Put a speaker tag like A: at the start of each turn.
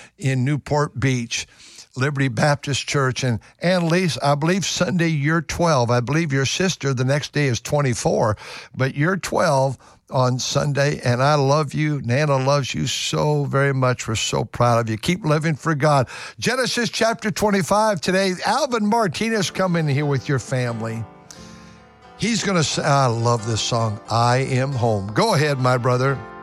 A: in Newport Beach, Liberty Baptist Church. And Annalise, I believe Sunday you're 12. I believe your sister the next day is 24, but you're 12 on Sunday, and I love you. Nana loves you so very much. We're so proud of you. Keep living for God. Genesis chapter 25 today. Alvin Martinez coming here with your family. He's going to say, I love this song, I Am Home. Go ahead, my brother.